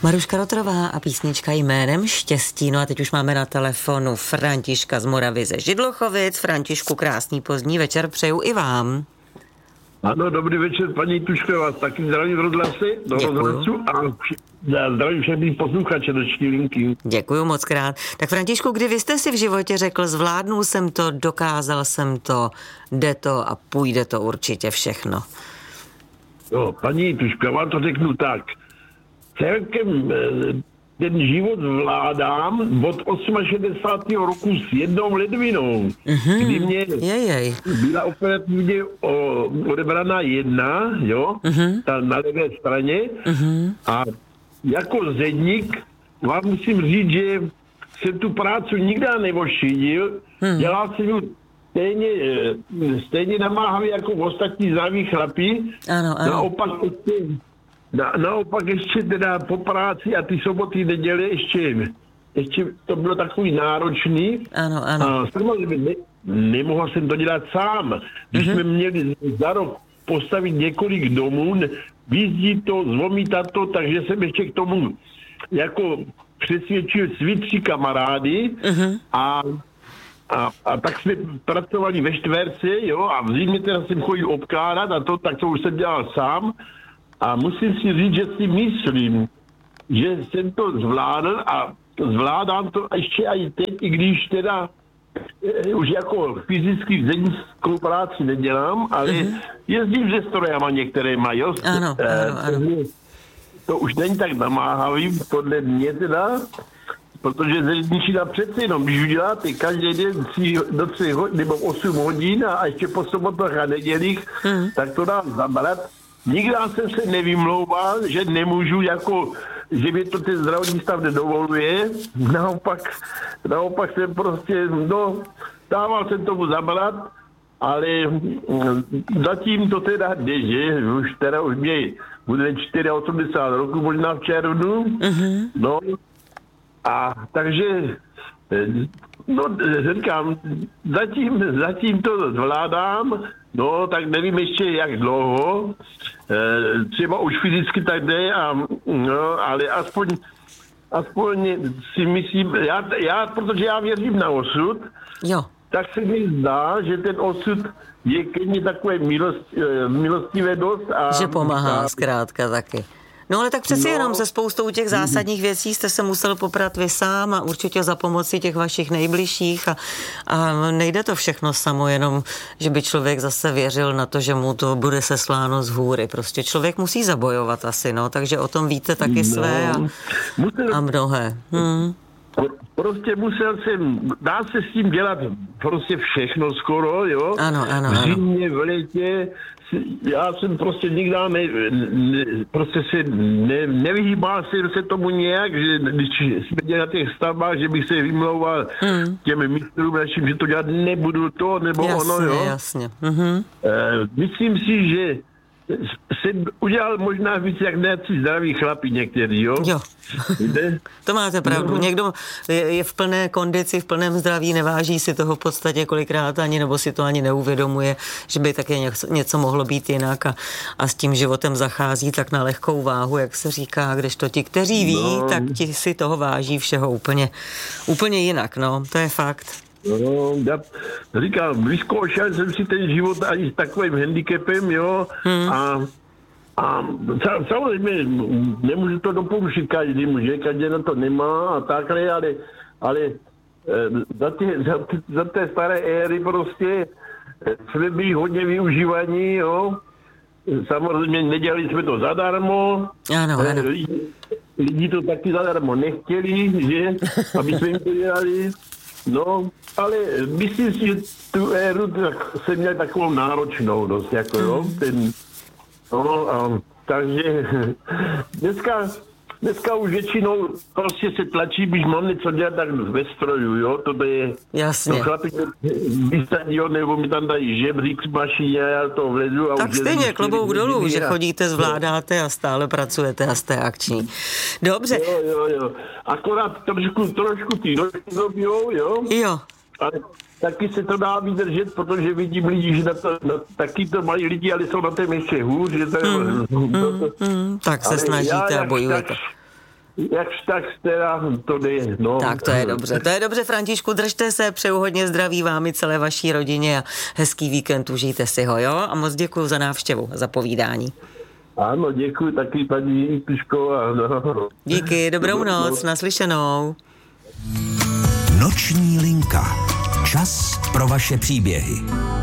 Maruška Rotrová a písnička Jménem štěstí. No a teď už máme na telefonu Františka z Moravy ze Židlochovic. Františku, krásný pozdní večer přeju i vám. Ano, dobrý večer, paní Tuško, vás taky zdravím do rozhlasu a zdravím všechny posluchače do Štílinky. Děkuju moc krát. Tak Františku, kdy vy jste si v životě řekl, zvládnul jsem to, dokázal jsem to, jde to a půjde to určitě všechno? No, paní Tuško, já vám to řeknu tak. Celkem ten život zvládám od 68. roku s jednou ledvinou, kdy mě byla operativně odebraná jedna, jo, ta na levé straně a jako zedník vám musím říct, že jsem tu práci nikdy neošidil, dělal jsem ju stejně namáhavě jako ostatní zdraví chlapi, ano. Naopak ještě teda po práci a ty soboty, neděle ještě to bylo takový náročný. Ano. A samozřejmě nemohl jsem to dělat sám. Když jsme měli za rok postavit několik domů, vyzdít to, zlomítat to, takže jsem ještě k tomu jako přesvědčil svý 3 kamarády a tak jsme pracovali ve čtverce, jo, a v zimě teda jsem chodil obkládat a to, tak to už jsem dělal sám. A musím si říct, že si myslím, že jsem to zvládl a zvládám to ještě i teď, i když teda už jako fyzicky zednickou práci nedělám, ale jezdím se strojama některýma, jo? Ano. To už není tak namáhavý, podle mě teda, protože zedničina přece jenom, když uděláte každý den do 3 hodin, nebo 8 hodin a ještě po sobotách a nedělích, tak to dám zabrat. Nikdy jsem se nevymlouval, že nemůžu, jako, že mi to ten zdravotní stav nedovoluje. Naopak jsem prostě, dával jsem tomu zabrat, ale zatím to teda jde, že už mě bude 84 roku, možná v červnu. No, a takže, říkám, zatím to zvládám. No, tak nevím ještě jak dlouho, třeba už fyzicky tak jde, ale aspoň si myslím, protože já věřím na osud, jo. Tak se mi zdá, že ten osud je ke mně takové milostivé dost. Že pomáhá zkrátka taky. No ale tak přeci jenom se spoustou těch zásadních věcí jste se musel poprat vy sám a určitě za pomoci těch vašich nejbližších a nejde to všechno samo, jenom že by člověk zase věřil na to, že mu to bude sesláno z hůry. Prostě člověk musí zabojovat asi, takže o tom víte taky své a mnohé. Prostě musel jsem, dá se s tím dělat prostě všechno skoro, jo? Ano. V zimě, v létě, já jsem prostě nikdy nevyhýbal se tomu nějak, že když jsme dělali na těch stavbách, že bych se vymlouval těm mistrům našim, že to dělat nebudu to, nebo jasně, ono, jo? Jasně. Myslím si, že jsem udělal možná víc jak nějací zdraví chlapi některý, jo? Jo. To máte pravdu. Někdo je v plné kondici, v plném zdraví, neváží si toho v podstatě kolikrát ani, nebo si to ani neuvědomuje, že by také něco mohlo být jinak a s tím životem zachází tak na lehkou váhu, jak se říká, kdežto ti, kteří ví, tak ti si toho váží všeho úplně jinak, to je fakt. No, já říkám, vyzkoušel jsem si ten život ani s takovým handicapem, jo, a samozřejmě nemůžu to doporučit každému, že každý na to nemá a takhle, ale za té staré éry prostě jsme byli hodně využívaní, jo. Samozřejmě nedělali jsme to zadarmo. Ano. Lidi to taky zadarmo nechtěli, že, aby jsme jim to dělali. No, ale myslím si, že tu éru tak jsem měl takovou náročnou dost, jako jo, takže dneska už většinou prostě se tlačí, když mám něco dělat, tak ve stroju, jo, to je... Jasně. To chlapi vysadí, nebo mi tam dají žebřík z mašíně a já to vlezu. Tak stejně, klobouk dolů, že chodíte, zvládáte a stále pracujete a jste akční. Dobře. Jo. Akorát trošku ty nožky dobijou, jo? Jo. Ale taky se to dá vydržet, protože vidím lidi, že taky to mají lidi, ale jsou na tom ještě hůř. Že to, tak se snažíte a bojujete. jakž tak teda to jde, no. Tak to je dobře, Františku, držte se, přeju hodně zdraví vám i celé vaší rodině a hezký víkend, užijte si ho, jo? A moc děkuju za návštěvu, za povídání. Ano, děkuji taky paní Pišková. No. Díky, dobrou noc, naslyšenou. Noční linka. Čas pro vaše příběhy.